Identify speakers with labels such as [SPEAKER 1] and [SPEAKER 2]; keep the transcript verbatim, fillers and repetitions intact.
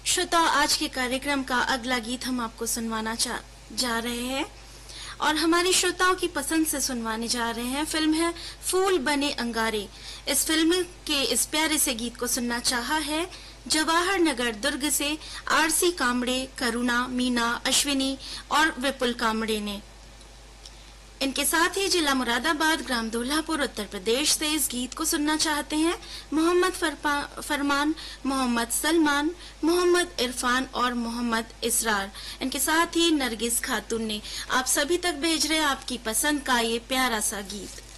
[SPEAKER 1] श्रोताओ, आज के कार्यक्रम का अगला गीत हम आपको सुनवाना चा, जा रहे हैं और हमारे श्रोताओं की पसंद से सुनवाने जा रहे हैं। फिल्म है फूल बने अंगारे। इस फिल्म के इस प्यारे से गीत को सुनना चाहा है जवाहर नगर दुर्ग से आरसी कामड़े, करुणा, मीना, अश्विनी और विपुल कामड़े ने। इनके साथ ही जिला मुरादाबाद, ग्राम दुल्हापुर, उत्तर प्रदेश से इस गीत को सुनना चाहते हैं मोहम्मद फरमान, मोहम्मद सलमान, मोहम्मद इरफान और मोहम्मद इसरार। इनके साथ ही नरगिस खातून ने। आप सभी तक भेज रहे हैं आपकी पसंद का ये प्यारा सा गीत।